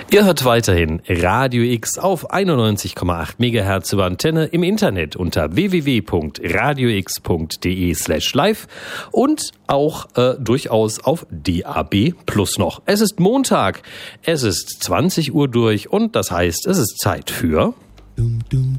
Ihr hört weiterhin Radio X auf 91,8 MHz über Antenne, im Internet unter www.radiox.de/live und auch durchaus auf DAB+ noch. Es ist Montag, es ist 20 Uhr durch und das heißt, es ist Zeit für